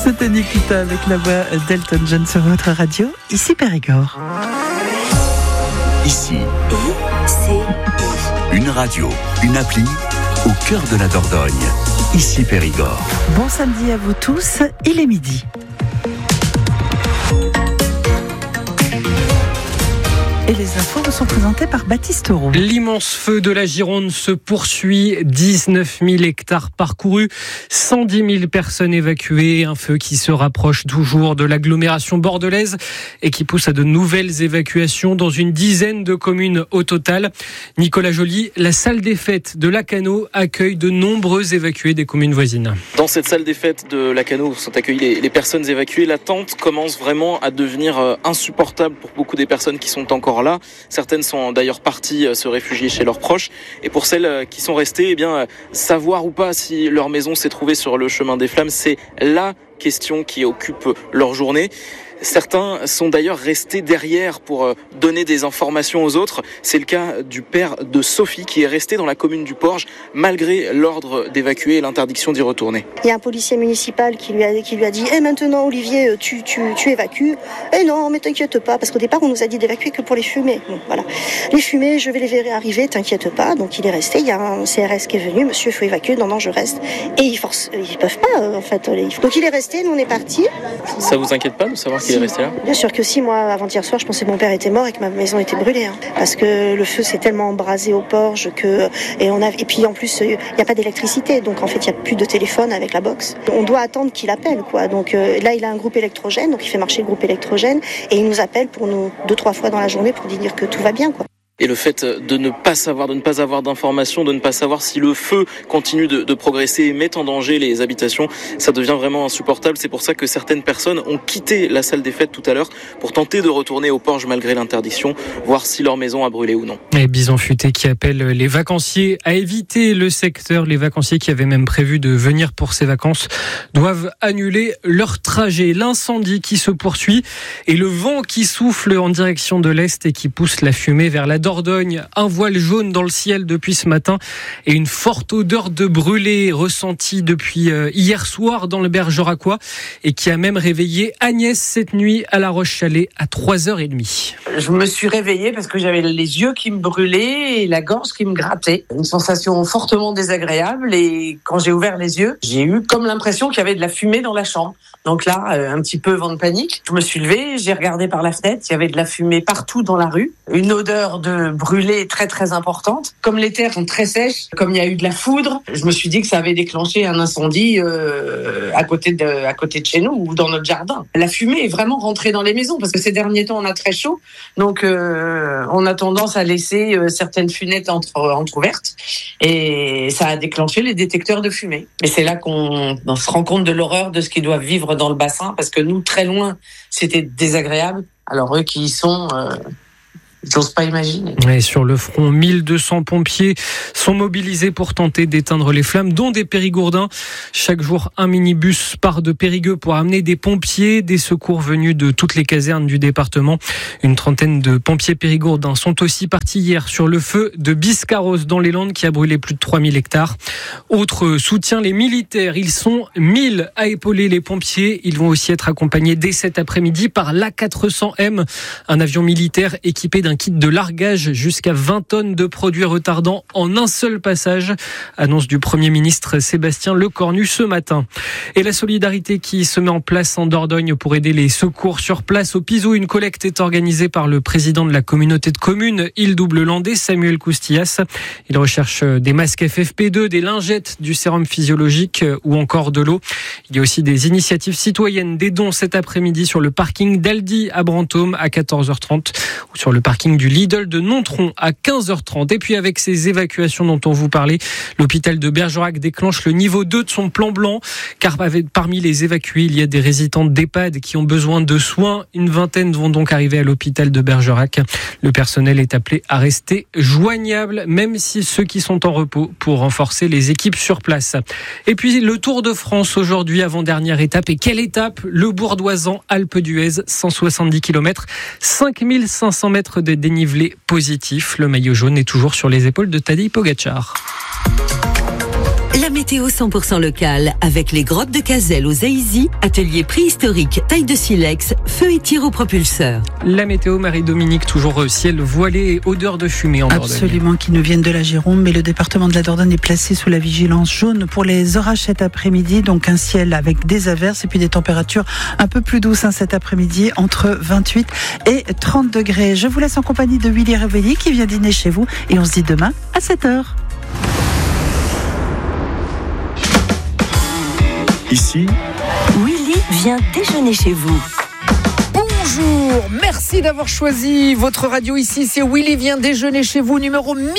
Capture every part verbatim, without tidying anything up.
C'était Nikita avec la voix d'Elton John sur votre radio. Ici Périgord. Ici, Et c'est une radio, une appli au cœur de la Dordogne. Ici Périgord. Bon samedi à vous tous, il est midi. Et les infos vous sont présentées par Baptiste Roux. L'immense feu de la Gironde se poursuit. dix-neuf mille hectares parcourus, cent dix mille personnes évacuées. Un feu qui se rapproche toujours de l'agglomération bordelaise et qui pousse à de nouvelles évacuations dans une dizaine de communes au total. Nicolas Joly, la salle des fêtes de Lacanau accueille de nombreux évacués des communes voisines. Dans cette salle des fêtes de Lacanau où sont accueillies les, les personnes évacuées, l'attente commence vraiment à devenir euh, insupportable pour beaucoup des personnes qui sont encore là. Certaines sont d'ailleurs parties se réfugier chez leurs proches. Et pour celles qui sont restées, eh bien, savoir ou pas si leur maison s'est trouvée sur le chemin des flammes, c'est la question qui occupe leur journée. Certains sont d'ailleurs restés derrière pour donner des informations aux autres. C'est le cas du père de Sophie qui est resté dans la commune du Porge malgré l'ordre d'évacuer et l'interdiction d'y retourner. Il y a un policier municipal qui lui a, qui lui a dit « Eh maintenant Olivier, tu, tu, tu évacues ?» « Eh non, mais t'inquiète pas, parce qu'au départ on nous a dit d'évacuer que pour les fumées. » Bon, voilà. Les fumées, je vais les verrai arriver, t'inquiète pas. Donc il est resté, il y a un C R S qui est venu, « Monsieur, il faut évacuer. » Non, non, je reste. Et ils forcent, ils peuvent pas en fait. Donc il est resté, nous on est partis. Ça vous inquiète pas de savoir qu'il est resté là ? Bien sûr que si, moi, avant-hier soir, je pensais que mon père était mort et que ma maison était brûlée. Hein, parce que le feu s'est tellement embrasé au Porge que... Et, on a, et puis en plus, il n'y a pas d'électricité. Donc en fait, il n'y a plus de téléphone avec la box. On doit attendre qu'il appelle, quoi. Donc euh, là, il a un groupe électrogène, donc il fait marcher le groupe électrogène. Et il nous appelle pour nous deux, trois fois dans la journée pour dire que tout va bien, quoi. Et le fait de ne pas savoir, de ne pas avoir d'informations, de ne pas savoir si le feu continue de, de progresser et met en danger les habitations, ça devient vraiment insupportable. C'est pour ça que certaines personnes ont quitté la salle des fêtes tout à l'heure pour tenter de retourner au Porge malgré l'interdiction, voir si leur maison a brûlé ou non. Et Bison Futé qui appelle les vacanciers à éviter le secteur. Les vacanciers qui avaient même prévu de venir pour ces vacances doivent annuler leur trajet. L'incendie qui se poursuit et le vent qui souffle en direction de l'Est et qui pousse la fumée vers la Dordogne, un voile jaune dans le ciel depuis ce matin et une forte odeur de brûlé ressentie depuis hier soir dans le Bergeracois et qui a même réveillé Agnès cette nuit à La Roche-Chalais à trois heures trente. Je me suis réveillée parce que j'avais les yeux qui me brûlaient et la gorge qui me grattait. Une sensation fortement désagréable et quand j'ai ouvert les yeux, j'ai eu comme l'impression qu'il y avait de la fumée dans la chambre. Donc là, un petit peu vent de panique. Je me suis levée, j'ai regardé par la fenêtre, il y avait de la fumée partout dans la rue. Une odeur de brûlé très très importante. Comme les terres sont très sèches, comme il y a eu de la foudre, je me suis dit que ça avait déclenché un incendie euh, à côté de à côté de chez nous ou dans notre jardin. La fumée est vraiment rentrée dans les maisons parce que ces derniers temps on a très chaud, donc euh, on a tendance à laisser euh, certaines fenêtres entre entrouvertes et ça a déclenché les détecteurs de fumée. Et c'est là qu'on on se rend compte de l'horreur de ce qu'ils doivent vivre dans le bassin parce que nous très loin c'était désagréable. Alors eux qui y sont euh, j'ose pas imaginer. Et sur le front, mille deux cents pompiers sont mobilisés pour tenter d'éteindre les flammes, dont des Périgourdins. Chaque jour, un minibus part de Périgueux pour amener des pompiers, des secours venus de toutes les casernes du département. Une trentaine de pompiers périgourdins sont aussi partis hier sur le feu de Biscarrosse dans les Landes qui a brûlé plus de trois mille hectares. Autre soutien, les militaires. Ils sont mille à épauler les pompiers. Ils vont aussi être accompagnés dès cet après-midi par l'A quatre cents M, un avion militaire équipé d'un un kit de largage jusqu'à vingt tonnes de produits retardants en un seul passage. Annonce du Premier ministre Sébastien Lecornu ce matin. Et la solidarité qui se met en place en Dordogne pour aider les secours sur place. Au Pizou, une collecte est organisée par le président de la communauté de communes Île-Double-Landais, Samuel Coustillas. Il recherche des masques F F P deux, des lingettes, du sérum physiologique ou encore de l'eau. Il y a aussi des initiatives citoyennes, des dons cet après-midi sur le parking d'Aldi à Brantôme à quatorze heures trente ou sur le parking du Lidl de Nontron à quinze heures trente. Et puis avec ces évacuations dont on vous parlait, l'hôpital de Bergerac déclenche le niveau deux de son plan blanc, car parmi les évacués, il y a des résidents d'EHPAD qui ont besoin de soins. Une vingtaine vont donc arriver à l'hôpital de Bergerac. Le personnel est appelé à rester joignable, même si ceux qui sont en repos, pour renforcer les équipes sur place. Et puis le Tour de France aujourd'hui, avant-dernière étape. Et quelle étape? Le Bourdoisan Alpe d'Huez, cent soixante-dix kilomètres, cinq mille cinq cents mètres de dénivelé positif. Le maillot jaune est toujours sur les épaules de Tadej Pogačar. La météo cent pour cent locale, avec les grottes de Cazel aux Aïsy, atelier préhistorique, taille de silex, feu et tir au propulseur. La météo, Marie-Dominique, toujours ciel voilé et odeur de fumée en Dordogne. Absolument, qui nous viennent de la Gironde, mais le département de la Dordogne est placé sous la vigilance jaune pour les orages cet après-midi, donc un ciel avec des averses et puis des températures un peu plus douces hein, cet après-midi, entre vingt-huit et trente degrés. Je vous laisse en compagnie de Willy Révelli qui vient dîner chez vous et on se dit demain à sept heures. Ici, Willy vient déjeuner chez vous. Bonjour, merci d'avoir choisi votre radio ici, c'est Willy vient déjeuner chez vous, numéro mille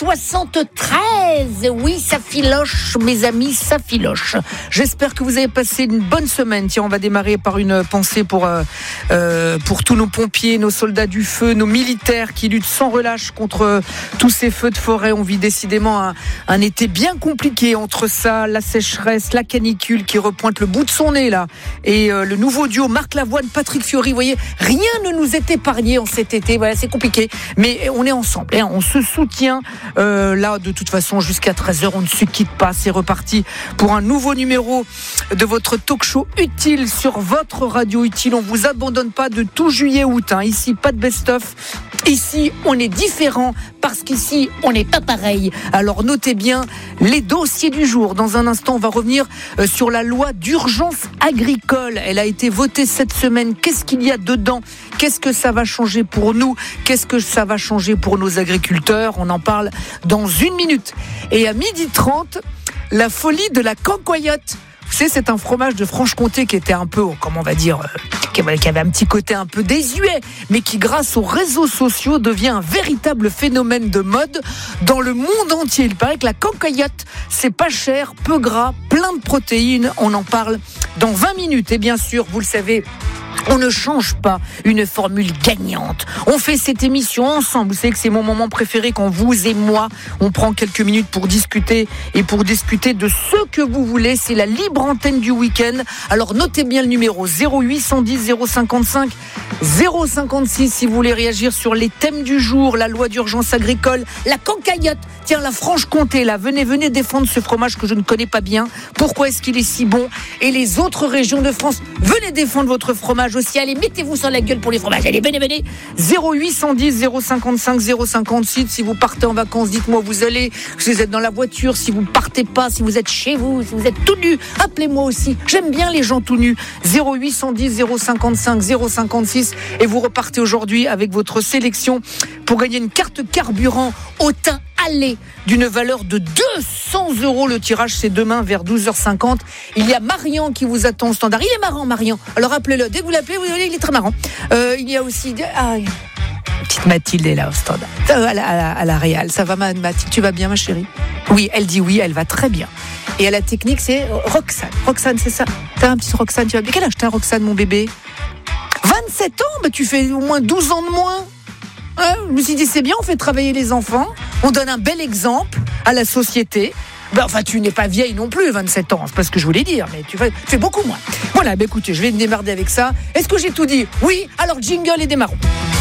soixante-treize. Oui, ça filoche, mes amis, ça filoche. J'espère que vous avez passé une bonne semaine. Tiens, on va démarrer par une pensée pour, euh, euh, pour tous nos pompiers, nos soldats du feu, nos militaires qui luttent sans relâche contre tous ces feux de forêt. On vit décidément un, un été bien compliqué entre ça, la sécheresse, la canicule qui repointe le bout de son nez là, et euh, le nouveau duo Marc Lavoine, Patrick Fiori. Vous voyez, rien ne nous est épargné en cet été. Voilà, c'est compliqué, mais on est ensemble. Hein, on se soutient. Euh, là, de toute façon, jusqu'à treize heures, on ne se quitte pas. C'est reparti pour un nouveau numéro de votre talk show utile sur votre radio utile. On vous abandonne pas de tout juillet-août. Hein. Ici, pas de best-of. Ici, on est différent parce qu'ici, on n'est pas pareil. Alors, notez bien les dossiers du jour. Dans un instant, on va revenir sur la loi d'urgence agricole. Elle a été votée cette semaine. Qu'est-ce qu'il y a dedans? Qu'est-ce que ça va changer pour nous? Qu'est-ce que ça va changer pour nos agriculteurs? On en parle dans une minute. Et à midi trente, la folie de la cancoyote. Vous savez, c'est un fromage de Franche-Comté qui était un peu, comment on va dire, qui avait un petit côté un peu désuet, mais qui, grâce aux réseaux sociaux, devient un véritable phénomène de mode dans le monde entier. Il paraît que la cancoyote, c'est pas cher, peu gras, plein de protéines. On en parle dans vingt minutes. Et bien sûr, vous le savez, on ne change pas une formule gagnante. On fait cette émission ensemble. Vous savez que c'est mon moment préféré quand vous et moi, on prend quelques minutes pour discuter et pour discuter de ce que vous voulez. C'est la libre antenne du week-end. Alors notez bien le numéro zéro huit cent dix zéro cinquante-cinq zéro cinquante-six si vous voulez réagir sur les thèmes du jour, la loi d'urgence agricole, la cancoyote. Tiens, la Franche-Comté, là, venez, venez défendre ce fromage que je ne connais pas bien. Pourquoi est-ce qu'il est si bon? Et les autres régions de France, venez défendre votre fromage aussi. Allez, mettez-vous sur la gueule pour les fromages. Allez, venez, venez. zéro huit cent dix zéro cinquante-cinq zéro cinquante-six. Si vous partez en vacances, dites-moi où vous allez. Si vous êtes dans la voiture, si vous ne partez pas, si vous êtes chez vous, si vous êtes tout nu, appelez-moi aussi. J'aime bien les gens tout nus. zéro huit cent dix zéro cinquante-cinq zéro cinquante-six. Et vous repartez aujourd'hui avec votre sélection pour gagner une carte carburant au thym Allez d'une valeur de deux cents euros. Le tirage, c'est demain vers douze heures cinquante. Il y a Marian qui vous attend au standard. Il est marrant, Marian. Alors appelez-le. Dès que vous l'appelez, vous allez, il est très marrant. Euh, il y a aussi... Ah, petite Mathilde est là au standard. À la, à la, à la Réal. Ça va, ma Mathilde? Tu vas bien, ma chérie? Oui, elle dit oui, elle va très bien. Et à la technique, c'est Roxane. Roxane, c'est ça? T'as un petit Roxane, tu vas bien? Quel âge t'as, Roxane, mon bébé? vingt-sept ans? Bah, tu fais au moins douze ans de moins. Hein, je me suis dit, c'est bien, on fait travailler les enfants, on donne un bel exemple à la société. Ben, enfin, tu n'es pas vieille non plus, vingt-sept ans, c'est pas ce que je voulais dire, mais tu fais, tu fais beaucoup moins. Voilà, ben écoutez, je vais me démarrer avec ça. Est-ce que j'ai tout dit? Oui, alors jingle et démarrons.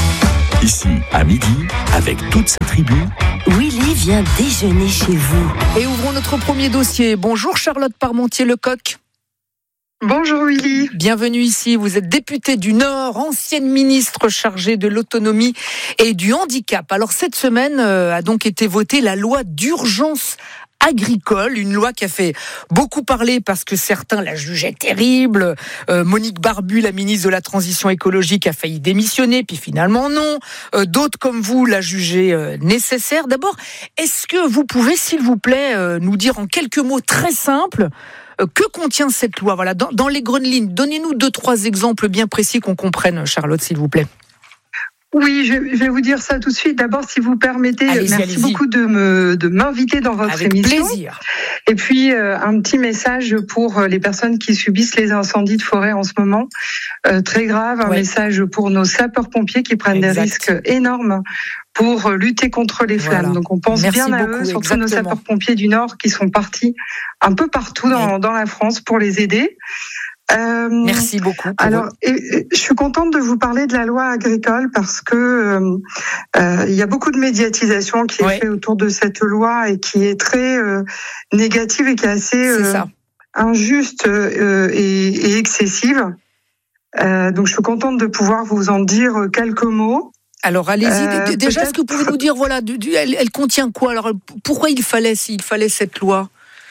Ici, à midi, avec toute sa tribu, Willy vient déjeuner chez vous. Et ouvrons notre premier dossier. Bonjour Charlotte Parmentier-Lecoq. Bonjour Willy. Bienvenue ici, vous êtes députée du Nord, ancienne ministre chargée de l'autonomie et du handicap. Alors cette semaine euh, a donc été votée la loi d'urgence agricole, une loi qui a fait beaucoup parler parce que certains la jugeaient terrible. Euh, Monique Barbu, la ministre de la Transition écologique, a failli démissionner, puis finalement non. Euh, d'autres comme vous la jugeaient euh, nécessaire. D'abord, est-ce que vous pouvez, s'il vous plaît, euh, nous dire en quelques mots très simples que contient cette loi? Voilà, dans, dans les grandes lignes, donnez-nous deux, trois exemples bien précis qu'on comprenne, Charlotte, s'il vous plaît. Oui, je vais vous dire ça tout de suite. D'abord, si vous permettez, allez-y, merci allez-y. beaucoup de me de m'inviter dans votre Avec émission. Plaisir. Et puis euh, un petit message pour les personnes qui subissent les incendies de forêt en ce moment, euh, très grave. Un ouais. message pour nos sapeurs-pompiers qui prennent exact. des risques énormes pour lutter contre les flammes. Voilà. Donc on pense Merci bien à beaucoup, eux, surtout exactement. nos sapeurs-pompiers du Nord qui sont partis un peu partout dans, ouais. dans la France pour les aider. Euh, Merci beaucoup. Alors, et, et, je suis contente de vous parler de la loi agricole parce que euh, euh, il y a beaucoup de médiatisation qui est ouais. faite autour de cette loi et qui est très euh, négative et qui est assez euh, injuste euh, et, et excessive. Euh, donc, je suis contente de pouvoir vous en dire quelques mots. Alors, allez-y. Euh, Déjà, est-ce que vous pouvez nous dire, voilà, du, du, elle, elle contient quoi? Alors, pourquoi il fallait, s'il fallait cette loi?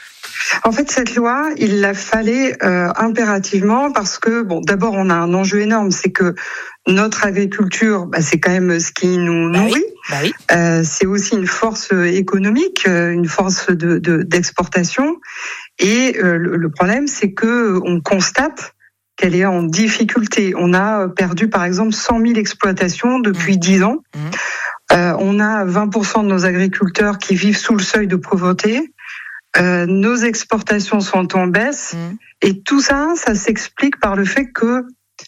En fait, cette loi, il la fallait euh, impérativement parce que, bon, d'abord, on a un enjeu énorme, c'est que notre agriculture, bah, c'est quand même ce qui nous nourrit. Bah oui, bah oui. Euh, c'est aussi une force économique, une force de, de, d'exportation. Et euh, le, le problème, c'est que on constate qu'elle est en difficulté. On a perdu, par exemple, cent mille exploitations depuis dix mmh. ans. Mmh. Euh, on a vingt pour cent de nos agriculteurs qui vivent sous le seuil de pauvreté. Euh, nos exportations sont en baisse mmh. et tout ça, ça s'explique par le fait que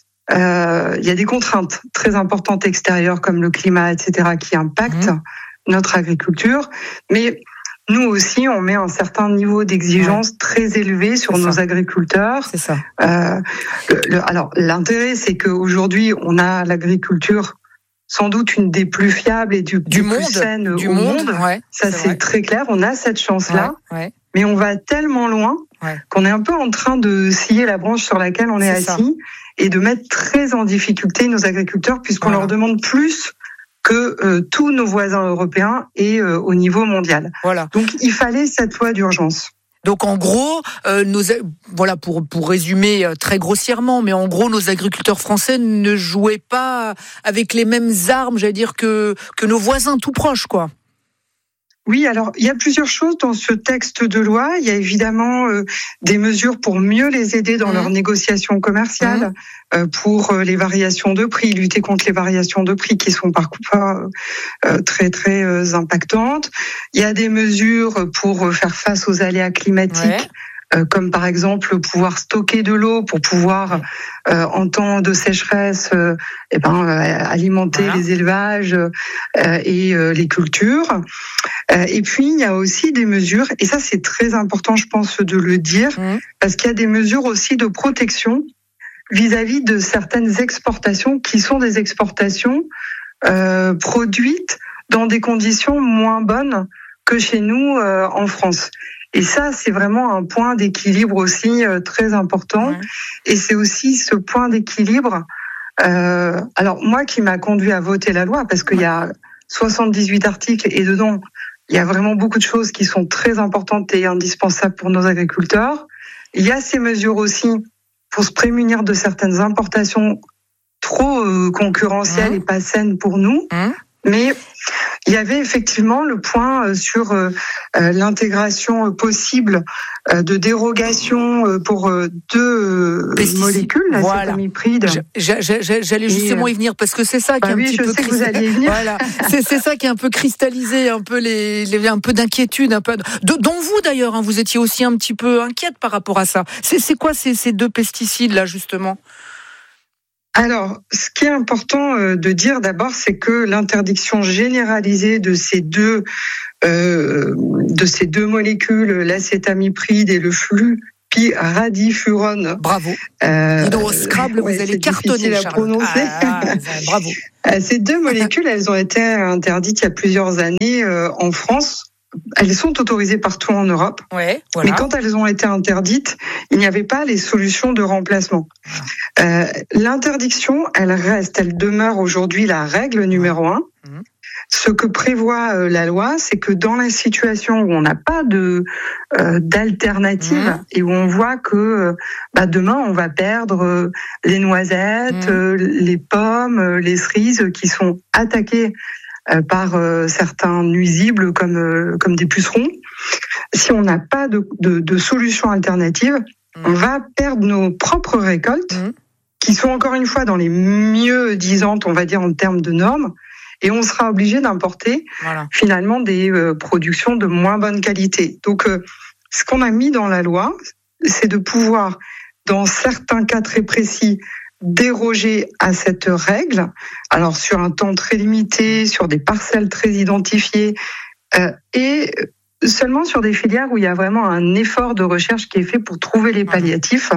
euh, il y a des contraintes très importantes extérieures comme le climat, et cetera, qui impactent mmh. notre agriculture. Mais nous aussi, on met un certain niveau d'exigence ouais. très élevé sur c'est nos ça. agriculteurs. C'est ça. Euh, le, le, alors, l'intérêt, c'est qu'aujourd'hui, on a l'agriculture sans doute une des plus fiables et du, du des monde, plus saines du au monde. monde. Ouais, ça, c'est, c'est très clair. On a cette chance-là. Ouais, ouais. Mais on va tellement loin ouais. qu'on est un peu en train de scier la branche sur laquelle on est, est assis ça. Et de mettre très en difficulté nos agriculteurs puisqu'on voilà. leur demande plus que euh, tous nos voisins européens et euh, au niveau mondial. Voilà. Donc, il fallait cette loi d'urgence. Donc en gros, euh, nos, voilà pour pour résumer très grossièrement, mais en gros nos agriculteurs français ne jouaient pas avec les mêmes armes, j'allais dire que que nos voisins tout proches, quoi. Oui, alors il y a plusieurs choses dans ce texte de loi. Il y a évidemment euh, des mesures pour mieux les aider dans mmh. leurs négociations commerciales, mmh. euh, pour euh, les variations de prix, lutter contre les variations de prix qui sont parfois euh, très très euh, impactantes. Il y a des mesures pour faire face aux aléas climatiques. Ouais. Euh, comme par exemple pouvoir stocker de l'eau pour pouvoir euh, en temps de sécheresse euh, eh ben, euh, alimenter voilà. les élevages euh, et euh, les cultures. Euh, et puis il y a aussi des mesures, et ça c'est très important je pense de le dire, mmh. parce qu'il y a des mesures aussi de protection vis-à-vis de certaines exportations qui sont des exportations euh, produites dans des conditions moins bonnes que chez nous euh, en France. Et ça, c'est vraiment un point d'équilibre aussi euh, très important. Ouais. Et c'est aussi ce point d'équilibre. Euh, alors moi, qui m'a conduit à voter la loi, parce qu'il ouais. y a soixante-dix-huit articles et dedans, il y a vraiment beaucoup de choses qui sont très importantes et indispensables pour nos agriculteurs. Il y a ces mesures aussi pour se prémunir de certaines importations trop euh, concurrentielles mmh. et pas saines pour nous. Mmh. Mais il y avait effectivement le point sur euh, l'intégration possible euh, de dérogation euh, pour euh, deux Pesticide. molécules, l'acétamipride. Voilà. J'allais justement y venir parce que c'est ça qui bah est un oui, petit je peu sais que vous alliez y venir. Voilà, c'est, c'est ça qui est un peu cristallisé, un peu les, les un peu d'inquiétude, un peu de, dont vous d'ailleurs, hein, vous étiez aussi un petit peu inquiète par rapport à ça. C'est, c'est quoi ces, ces deux pesticides là justement? Alors, ce qui est important de dire d'abord, c'est que l'interdiction généralisée de ces deux euh, de ces deux molécules, l'acétamipride et le flupiradifurone. Bravo. Euh, au Scrabble, ouais, vous allez cartonner, à prononcer. Ah, ah, bravo. Ces deux molécules, elles ont été interdites il y a plusieurs années euh, en France. Elles sont autorisées partout en Europe, ouais, voilà. mais quand elles ont été interdites, il n'y avait pas les solutions de remplacement. Euh, l'interdiction, elle reste, elle demeure aujourd'hui la règle numéro un. Mmh. Ce que prévoit euh, la loi, c'est que dans la situation où on n'a pas de euh, d'alternative mmh. et où on voit que euh, bah, demain on va perdre euh, les noisettes, mmh. euh, les pommes, euh, les cerises qui sont attaquées Euh, par euh, certains nuisibles comme euh, comme des pucerons. Si on n'a pas de, de, de solution alternative, mmh. on va perdre nos propres récoltes, mmh. qui sont encore une fois dans les mieux disantes, on va dire en termes de normes, et on sera obligé d'importer voilà. finalement des euh, productions de moins bonne qualité. Donc, euh, ce qu'on a mis dans la loi, c'est de pouvoir, dans certains cas très précis, déroger à cette règle, alors sur un temps très limité, sur des parcelles très identifiées, euh, et seulement sur des filières où il y a vraiment un effort de recherche qui est fait pour trouver les palliatifs.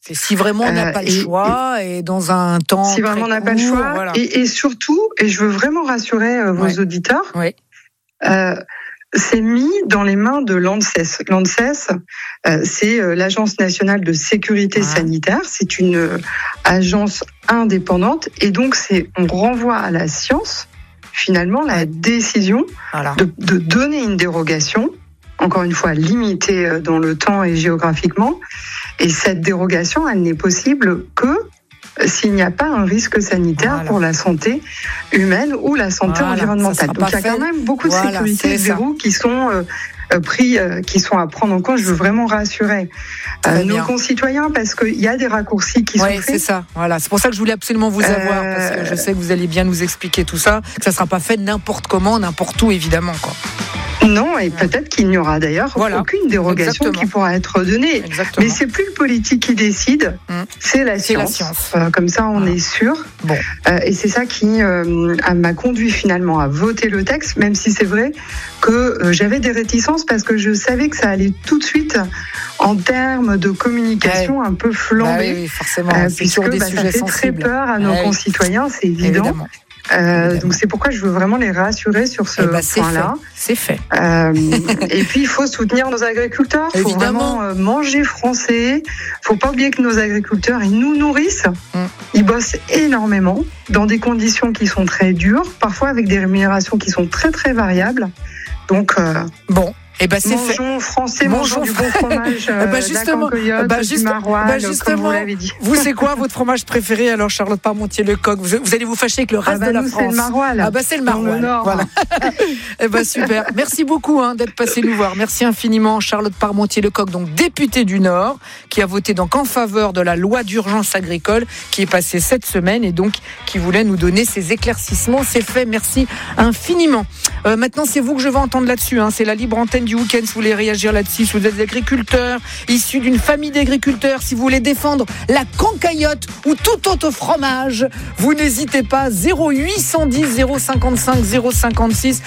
C'est si vraiment on n'a Euh, pas le et- choix et dans un temps Si vraiment on très n'a pas le court, choix. voilà. Et, et surtout, et je veux vraiment rassurer euh, vos Ouais. auditeurs, Ouais. euh, c'est mis dans les mains de l'ANSES. L'ANSES, euh, c'est euh, l'Agence nationale de sécurité Ah. sanitaire. C'est une euh, agence indépendante. Et donc, c'est, on renvoie à la science, finalement, la décision Voilà. de, de donner une dérogation, encore une fois limitée euh, dans le temps et géographiquement. Et cette dérogation, elle n'est possible que s'il n'y a pas un risque sanitaire Voilà. pour la santé humaine ou la santé Voilà, ça environnementale. sera Donc il y a pas quand fait. même beaucoup de Voilà, sécurité c'est et de ça. verrous qui sont euh, euh, pris, euh, qui sont à prendre en compte. Je veux vraiment rassurer euh, Très nos bien. concitoyens parce qu'il y a des raccourcis qui Oui, sont c'est faits. ça. Voilà, c'est pour ça que je voulais absolument vous avoir Euh, parce que je sais que vous allez bien nous expliquer tout ça, que ça sera pas fait n'importe comment, n'importe où, évidemment, quoi. Non, et peut-être qu'il n'y aura d'ailleurs Voilà. aucune dérogation Exactement. qui pourra être donnée. Exactement. Mais c'est plus le politique qui décide, Mmh. c'est la C'est la science. science. Euh, comme ça, on Voilà. est sûr. Bon. Euh, et c'est ça qui euh, m'a conduit finalement à voter le texte, même si c'est vrai que euh, j'avais des réticences parce que je savais que ça allait tout de suite en termes de communication un peu Bah flambé. oui, oui, forcément, Euh, c'est sur puisque des bah, ça sujets fait très sensibles. peur à nos Ah oui. concitoyens, c'est évident. Évidemment. Euh, Évidemment. donc c'est pourquoi je veux vraiment les rassurer sur ce Eh ben, c'est fait. point-là. C'est fait. Euh, et puis il faut soutenir nos agriculteurs. Il faut Évidemment. vraiment euh, manger français. Faut pas oublier que nos agriculteurs, ils nous nourrissent. Mm. Ils bossent énormément dans des conditions qui sont très dures, parfois avec des rémunérations qui sont très très variables. Donc euh, Bon. Eh ben, c'est fait. mangeons français, Mangeons mangeons du bon fromage, euh, Eh ben, justement, d'Acancoyote, eh ben, du juste- maroilles, eh ben, comme justement, vous l'avez dit. Vous, c'est quoi votre fromage préféré alors, Charlotte Parmentier-Lecoq? vous, vous allez vous fâcher avec le Ah reste bah de la nous, c'est France. le maroilles. Ah bah c'est le Dans le maroilles. Nord. Voilà. Eh ben super. Merci beaucoup hein, d'être passé nous voir. Merci infiniment Charlotte Parmentier-Lecoq, donc députée du Nord, qui a voté donc en faveur de la loi d'urgence agricole qui est passée cette semaine et donc qui voulait nous donner ses éclaircissements. C'est fait. Merci infiniment. Euh, maintenant, c'est vous que je vais entendre là-dessus. Hein. C'est la libre antenne du week-end. Si vous voulez réagir là-dessus, si vous êtes agriculteur, issu d'une famille d'agriculteurs, si vous voulez défendre la concaillotte ou tout autre fromage, vous n'hésitez pas. zéro huit cent dix, zéro cinquante-cinq, zéro cinquante-six.